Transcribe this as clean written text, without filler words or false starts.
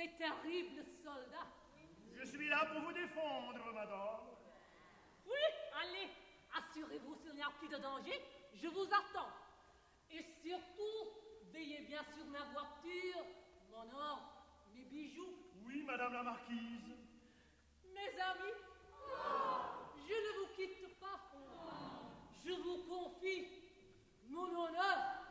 ces terribles soldats. Je suis là pour vous défendre, madame. Oui, allez, assurez-vous s'il n'y a plus de danger, je vous attends. Et surtout, veillez bien sur ma voiture, mon or, mes bijoux. Oui, madame la marquise. Mes amis, je ne vous quitte pas. Je vous confie mon honneur.